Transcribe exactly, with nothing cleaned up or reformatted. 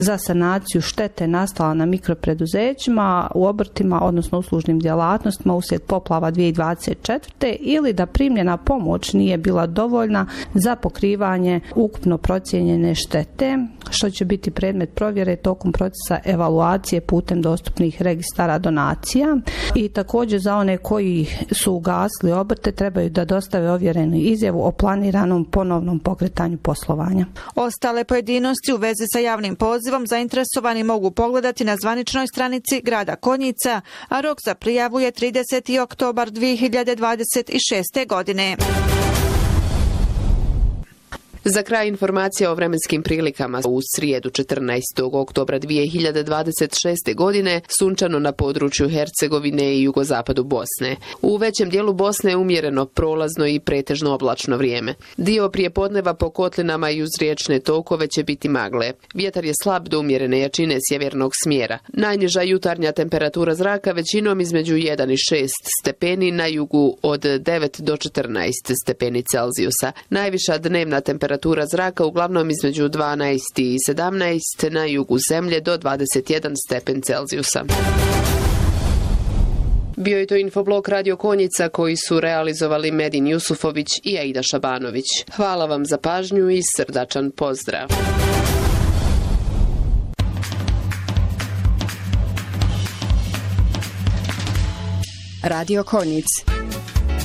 za sanaciju štete nastala na mikropreduzećima, u obrtima, odnosno uslužnim djelatnostima uslijed poplava dvije tisuće dvadeset četvrte ili da primljena pomoć nije bila dovoljna za pokrivanje ukupno procijenjene štete, što će biti predmet provjere tokom procesa evaluacije putem dostupnih registara donacija. I također za one koji su ugasili obrte trebaju da dostave ovjerenu izjavu o planiranom ponovnom pokretanju poslovanja. Ostale pojedinosti u vezi sa javnim pozivom zainteresovani mogu pogledati na zvaničnoj stranici grada Konjica, a rok za prijavu je trideseti oktobar dvije hiljade dvadeset šeste. godine. Za kraj informacija o vremenskim prilikama. U srijedu četrnaestog oktobra dvije hiljade dvadeset šeste. godine sunčano na području Hercegovine i jugozapadu Bosne. U većem dijelu Bosne je umjereno, prolazno i pretežno oblačno vrijeme. Dio prijepodneva po kotlinama i uz riječne tokove će biti magle. Vjetar je slab do umjerene jačine sjevernog smjera. Najniža jutarnja temperatura zraka većinom između jedan i šest stepeni, na jugu od devet do četrnaest stepeni Celzijusa. Najviša dnevna temperatura Temperatura zraka uglavnom između dvanaest i sedamnaest, na jugu zemlje do dvadeset jedan stepen Celzijusa. Bio je to infoblog Radio Konjica koji su realizovali Medin Jusufović i Aida Šabanović. Hvala vam za pažnju i srdačan pozdrav. Radio Konjic.